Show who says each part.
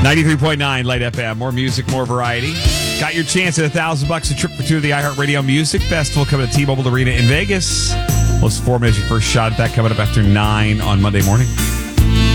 Speaker 1: 93.9 Light FM. More music, more variety. Got your chance at $1,000 a trip for 2 of the iHeartRadio Music Festival coming to T-Mobile Arena in Vegas. Plus 4 minutes, your first shot at that coming up after 9 on Monday morning.